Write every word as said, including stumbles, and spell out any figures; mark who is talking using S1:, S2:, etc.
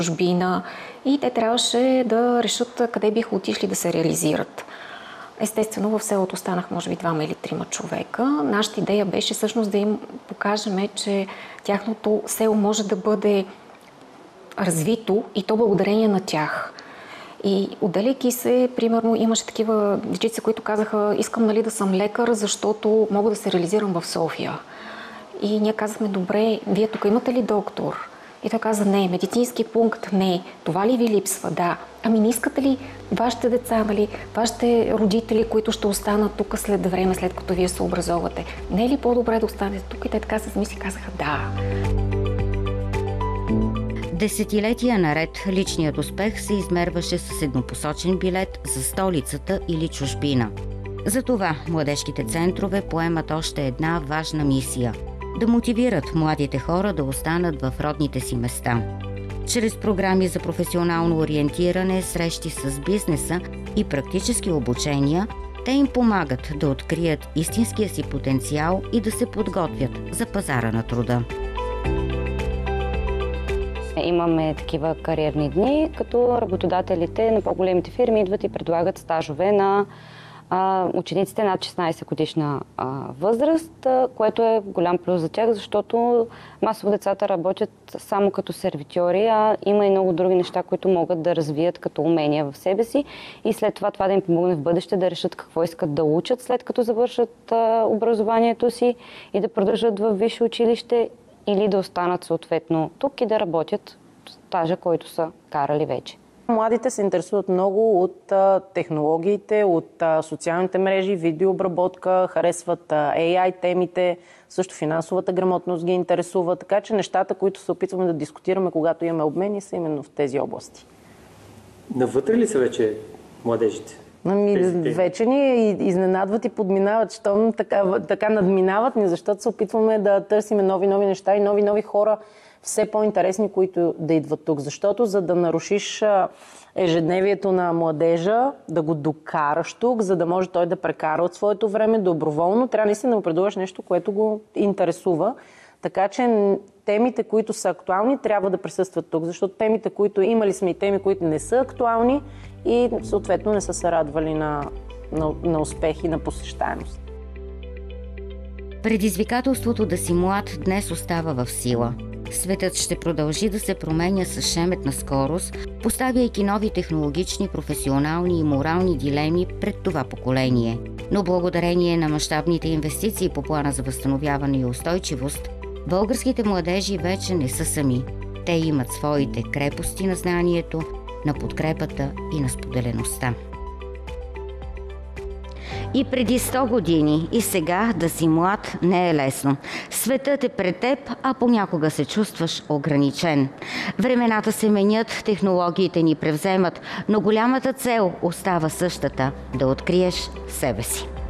S1: чужбина и те трябваше да решат къде биха отишли да се реализират. Естествено, в селото останах може би двама или трима човека. Нашата идея беше всъщност да им покажем, че тяхното село може да бъде развито и то благодарение на тях. И отделяйки се, примерно, имаше такива дечица, които казаха: искам, нали, да съм лекар, защото мога да се реализирам в София. И ние казахме: добре, вие тук имате ли доктор? И той каза: не. Медицински пункт? Не. Това ли ви липсва? Да. Ами не искате ли вашите деца, нали, вашите родители, които ще останат тук след време, след като вие се образовате? Не е ли по-добре да останете тук? И те така се замисли, казаха: да.
S2: Десетилетия наред личният успех се измерваше с еднопосочен билет за столицата или чужбина. Затова младежките центрове поемат още една важна мисия – да мотивират младите хора да останат в родните си места. Чрез програми за професионално ориентиране, срещи с бизнеса и практически обучения, те им помагат да открият истинския си потенциал и да се подготвят за пазара на труда.
S3: Имаме такива кариерни дни, като работодателите на по-големите фирми идват и предлагат стажове на а, учениците над шестнайсет годишна а, възраст, а, което е голям плюс за тях, защото масово децата работят само като сервитьори, а има и много други неща, които могат да развият като умения в себе си и след това това да им помогне в бъдеще да решат какво искат да учат след като завършат а, образованието си и да продължат в висше училище или да останат съответно тук и да работят стажа, който са карали вече.
S4: Младите се интересуват много от а, технологиите, от а, социалните мрежи, видеообработка, харесват а, ей ай темите, също финансовата грамотност ги интересува, така че нещата, които се опитваме да дискутираме, когато имаме обмени, са именно в тези области.
S5: Навътре ли са вече младежите?
S4: Ами, вече ни изненадват и подминават, щом така, така надминават ни, защото се опитваме да търсиме нови-нови неща и нови-нови хора, все по-интересни, които да идват тук. Защото за да нарушиш ежедневието на младежа, да го докараш тук, за да може той да прекара от своето време доброволно, трябва наистина да му предлагаш нещо, което го интересува. Така че темите, които са актуални, трябва да присъстват тук, защото темите, които имали сме и теми, които не са актуални и съответно не са се радвали на, на, на успех и на посещаемост.
S2: Предизвикателството да си млад днес остава в сила. Светът ще продължи да се променя с шеметна скорост, поставяйки нови технологични, професионални и морални дилеми пред това поколение. Но благодарение на мащабните инвестиции по плана за възстановяване и устойчивост, българските младежи вече не са сами. Те имат своите крепости на знанието, на подкрепата и на споделеността. И преди сто години, и сега да си млад не е лесно. Светът е пред теб, а понякога се чувстваш ограничен. Времената се менят, технологиите ни превземат, но голямата цел остава същата – да откриеш себе си.